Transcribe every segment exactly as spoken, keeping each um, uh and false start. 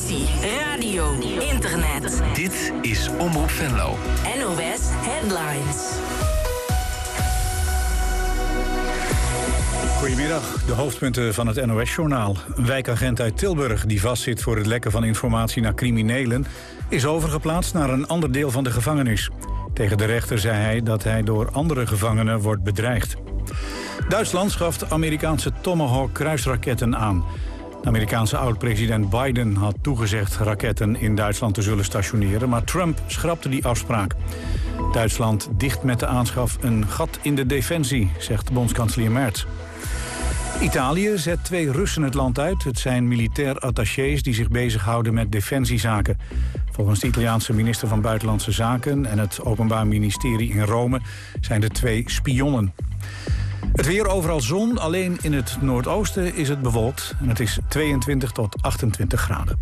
televisie, radio, internet. Dit is Omroep Venlo. N O S Headlines. Goedemiddag, de hoofdpunten van het N O S-journaal. Een wijkagent uit Tilburg die vastzit voor het lekken van informatie naar criminelen is overgeplaatst naar een ander deel van de gevangenis. Tegen de rechter zei hij dat hij door andere gevangenen wordt bedreigd. Duitsland schaft Amerikaanse Tomahawk kruisraketten aan. De Amerikaanse oud-president Biden had toegezegd raketten in Duitsland te zullen stationeren, maar Trump schrapte die afspraak. Duitsland dicht met de aanschaf een gat in de defensie, zegt bondskanselier Merz. Italië zet twee Russen het land uit. Het zijn militair attachés die zich bezighouden met defensiezaken. Volgens de Italiaanse minister van Buitenlandse Zaken en het Openbaar Ministerie in Rome zijn er twee spionnen. Het weer overal zon, alleen in het noordoosten is het bewolkt. En het is tweeëntwintig tot achtentwintig graden.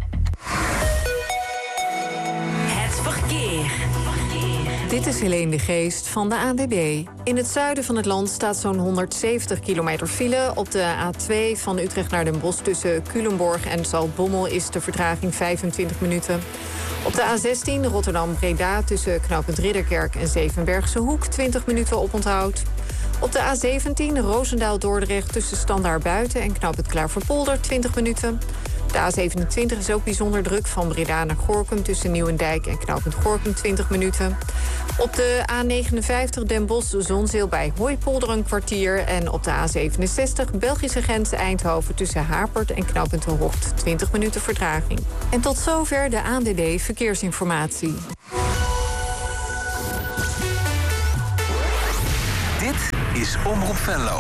Het verkeer. Dit is Helene de Geest van de A N W B. In het zuiden van het land staat zo'n honderdzeventig kilometer file. Op de A twee van Utrecht naar Den Bosch tussen Culemborg en Zaltbommel is de vertraging vijfentwintig minuten. Op de A zestien Rotterdam-Breda tussen knooppunt Ridderkerk en Zevenbergse Hoek twintig minuten oponthoud. Op de A zeventien Roosendaal-Dordrecht tussen Standaar-Buiten en knooppunt Klaverpolder twintig minuten. De A zevenentwintig is ook bijzonder druk van Breda naar Gorinchem tussen Nieuwendijk en knooppunt Gorinchem twintig minuten. Op de A negenenvijftig Den Bosch-Zonzeel bij Hooipolder een kwartier. En op de A zevenenzestig Belgische grens Eindhoven tussen Hapert en knooppunt De Hocht twintig minuten vertraging. En tot zover de A N W B Verkeersinformatie. Dit is Omroep Venlo.